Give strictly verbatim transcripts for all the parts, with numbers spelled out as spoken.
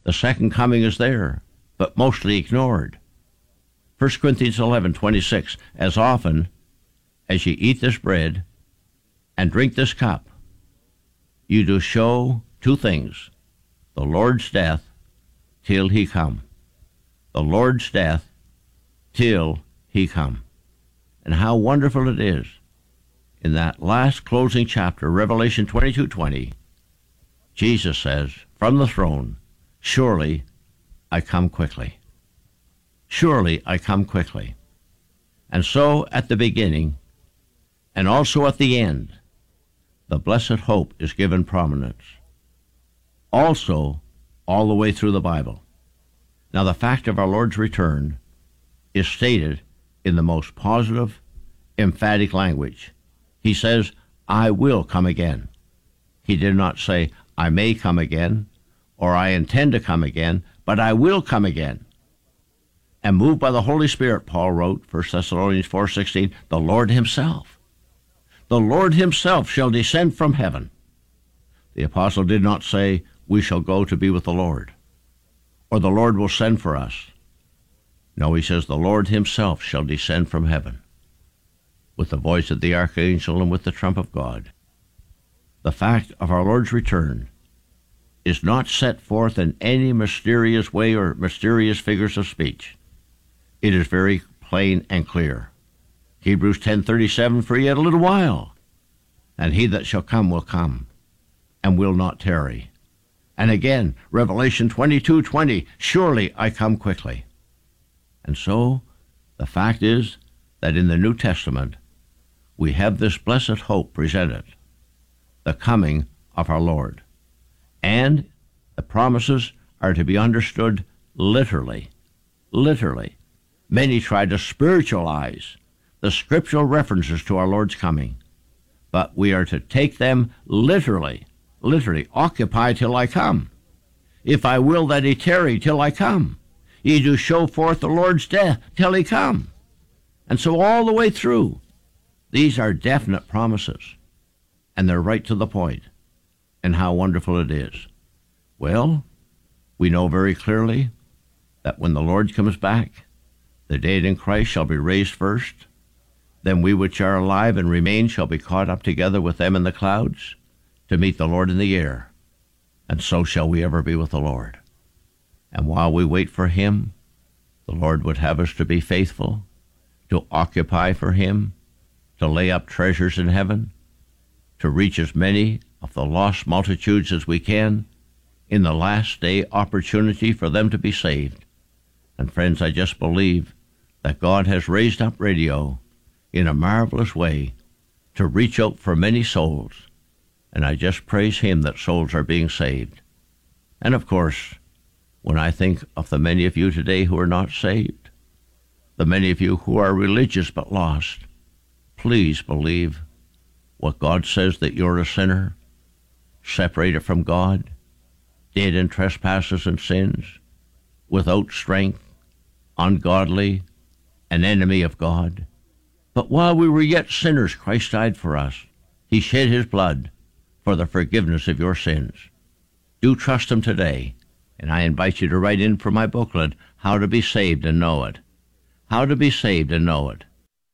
The second coming is there, but mostly ignored. First Corinthians eleven twenty-six, as often as ye eat this bread and drink this cup, you do show two things, the Lord's death till he come. The Lord's death till he come. And how wonderful it is in that last closing chapter, Revelation twenty-two twenty, Jesus says from the throne, surely I come quickly. Surely I come quickly. And so at the beginning and also at the end, the blessed hope is given prominence. Also, all the way through the Bible. Now, the fact of our Lord's return is stated in the most positive, emphatic language. He says, I will come again. He did not say, I may come again, or I intend to come again, but I will come again. And moved by the Holy Spirit, Paul wrote, First Thessalonians four sixteen, the Lord himself. The Lord himself shall descend from heaven. The apostle did not say, we shall go to be with the Lord, or the Lord will send for us. No, he says, the Lord himself shall descend from heaven with the voice of the archangel and with the trump of God. The fact of our Lord's return is not set forth in any mysterious way or mysterious figures of speech. It is very plain and clear. Hebrews ten thirty-seven, for yet a little while, and he that shall come will come, and will not tarry. And again, Revelation twenty-two twenty, surely I come quickly. And so, the fact is that in the New Testament, we have this blessed hope presented, the coming of our Lord. And the promises are to be understood literally. Literally. Many try to spiritualize the scriptural references to our Lord's coming, but we are to take them literally. Literally, occupy till I come. If I will that he tarry till I come. Ye do show forth the Lord's death till he come. And so all the way through, these are definite promises, and they're right to the point. And how wonderful it is. Well, we know very clearly that when the Lord comes back, the dead in Christ shall be raised first. Then we which are alive and remain shall be caught up together with them in the clouds to meet the Lord in the air. And so shall we ever be with the Lord. And while we wait for him, the Lord would have us to be faithful, to occupy for him, to lay up treasures in heaven, to reach as many of the lost multitudes as we can in the last day opportunity for them to be saved. And friends, I just believe that God has raised up radio in a marvelous way to reach out for many souls. And I just praise him that souls are being saved. And of course, when I think of the many of you today who are not saved, the many of you who are religious but lost, please believe what God says, that you're a sinner, separated from God, dead in trespasses and sins, without strength, ungodly, an enemy of God. But while we were yet sinners, Christ died for us. He shed his blood for the forgiveness of your sins. Do trust him today, and I invite you to write in for my booklet, How to Be Saved and Know It. How to Be Saved and Know It.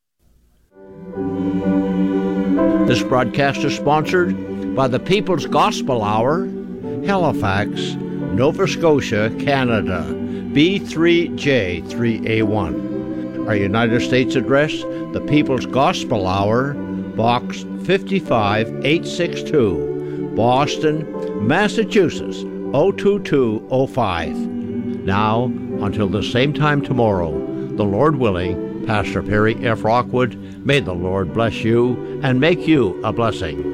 This broadcast is sponsored by the People's Gospel Hour, Halifax, Nova Scotia, Canada, B three J three A one. Our United States address, the People's Gospel Hour, Box fifty-five eight sixty-two, Boston, Massachusetts, oh two two oh five. Now, until the same time tomorrow, the Lord willing, Pastor Perry F. Rockwood, may the Lord bless you and make you a blessing.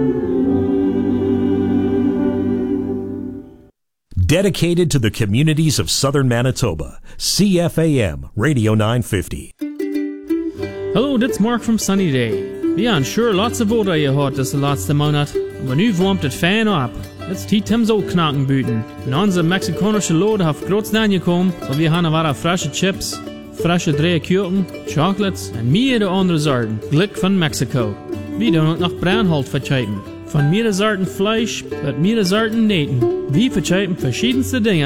Dedicated to the communities of southern Manitoba, C F A M Radio nine fifty. Hallo, dit is Mark from Sunny Day. Vi har sure lots of voter je hört das laatste Monat, aber nu warmt het fijn op. Het is tijd om zo knaken buiten. En onze Mexikanische lode heeft groots aangekomen, so we gaan er frische chips, frische driekurken, chocolates en meerdere andere soorten. Glik van Mexico. We doen ook nog Brandholt vercheiten. Von mehrere Sorten Fleisch, mit mehrere Sorten Nähten. Wir vercheiten verschiedenste Dinge